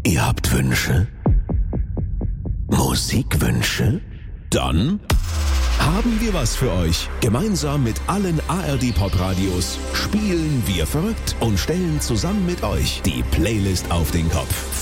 Ihr habt Wünsche? Musikwünsche? Dann haben wir was für euch. Gemeinsam mit allen ARD-Pop-Radios spielen wir verrückt und stellen zusammen mit euch die Playlist auf den Kopf.